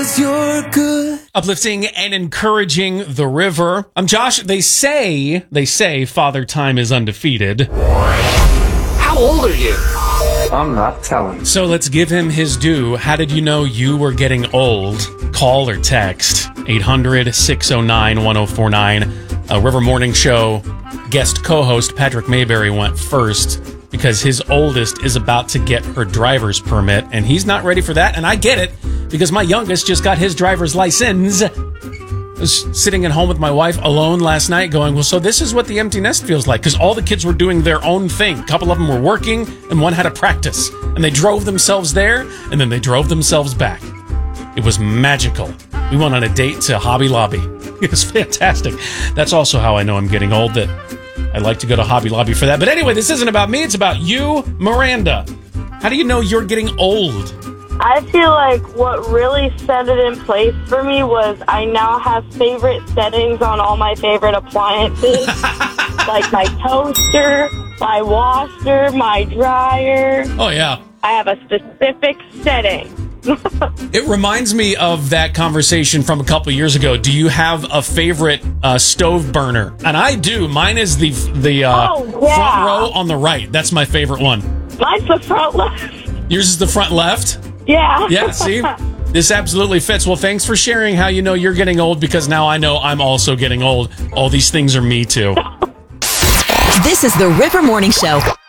You're good. Uplifting and encouraging the river. I'm Josh. They say Father Time is undefeated. How old are you? I'm not telling. So let's give him his due. How did you know you were getting old? Call or text 800-609-1049. River Morning Show guest co-host Patrick Mayberry went first because his oldest is about to get her driver's permit, and he's not ready for that, and I get it because my youngest just got his driver's license. I was sitting at home with my wife alone last night going, well, so this is what the empty nest feels like, because all the kids were doing their own thing. A couple of them were working, and one had a practice, and they drove themselves there, and then they drove themselves back. It was magical. We went on a date to Hobby Lobby. It was fantastic. That's also how I know I'm getting old, that I like to go to Hobby Lobby for that. But anyway, this isn't about me. It's about you, Miranda. How do you know you're getting old? I feel like what really set it in place for me was I now have favorite settings on all my favorite appliances. Like my toaster, my washer, my dryer. Oh, yeah. I have a specific setting. It reminds me of that conversation from a couple years ago. Do you have a favorite stove burner? And I do. Mine is the front row on the right. That's my favorite one. Mine's the front left. Yours is the front left? Yeah. Yeah, see? This absolutely fits. Well, thanks for sharing how you know you're getting old, because now I know I'm also getting old. All these things are me too. This is the River Morning Show.